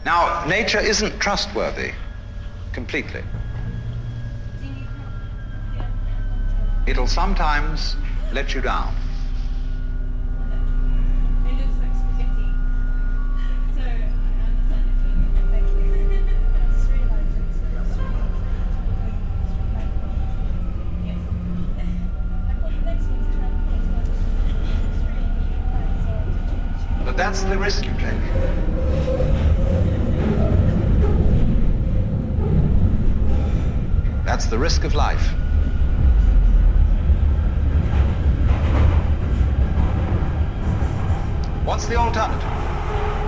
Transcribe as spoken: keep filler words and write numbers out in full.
Now, nature isn't trustworthy completely. It'll sometimes let you down. But that's the risk you take. That's the risk of life. What's the alternative?